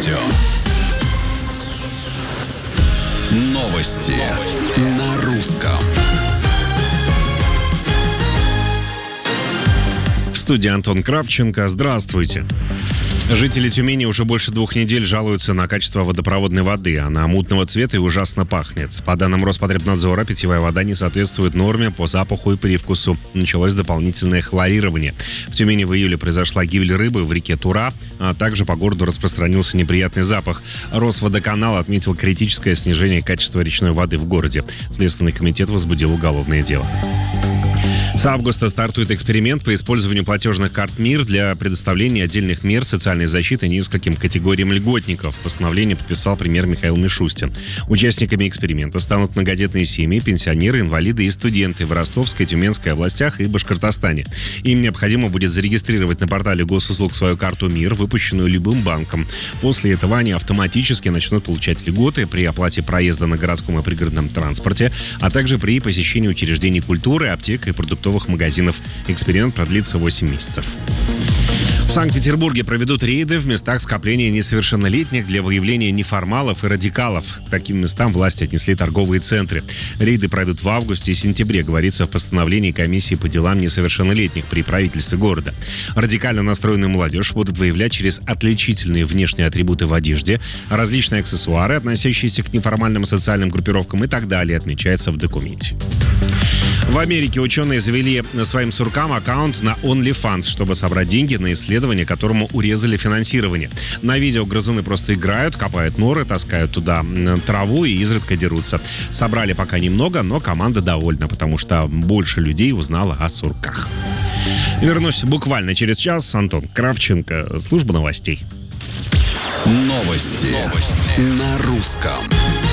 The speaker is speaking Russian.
радио. Новости на русском. В студии Антон Кравченко. Здравствуйте. Жители Тюмени уже больше 2 недель жалуются на качество водопроводной воды. Она мутного цвета и ужасно пахнет. По данным Роспотребнадзора, питьевая вода не соответствует норме по запаху и привкусу. Началось дополнительное хлорирование. В Тюмени в июле произошла гибель рыбы в реке Тура, а также по городу распространился неприятный запах. Росводоканал отметил критическое снижение качества речной воды в городе. Следственный комитет возбудил уголовное дело. С августа стартует эксперимент по использованию платежных карт МИР для предоставления отдельных мер социальной защиты нескольким категориям льготников. Постановление подписал премьер Михаил Мишустин. Участниками эксперимента станут многодетные семьи, пенсионеры, инвалиды и студенты в Ростовской, Тюменской областях и Башкортостане. Им необходимо будет зарегистрировать на портале госуслуг свою карту МИР, выпущенную любым банком. После этого они автоматически начнут получать льготы при оплате проезда на городском и пригородном транспорте, а также при посещении учреждений культуры, аптек и продуктовых магазинов. Эксперимент продлится 8 месяцев. В Санкт-Петербурге проведут рейды в местах скопления несовершеннолетних для выявления неформалов и радикалов. К таким местам власти отнесли торговые центры. Рейды пройдут в августе и сентябре, говорится в постановлении комиссии по делам несовершеннолетних при правительстве города. Радикально настроенную молодежь будут выявлять через отличительные внешние атрибуты в одежде, различные аксессуары, относящиеся к неформальным социальным группировкам и так далее, отмечается в документе. В Америке ученые завели своим суркам аккаунт на OnlyFans, чтобы собрать деньги на исследование, которому урезали финансирование. На видео грызуны просто играют, копают норы, таскают туда траву и изредка дерутся. Собрали пока немного, но команда довольна, потому что больше людей узнало о сурках. Вернусь буквально через час. Антон Кравченко, служба новостей. Новости на русском.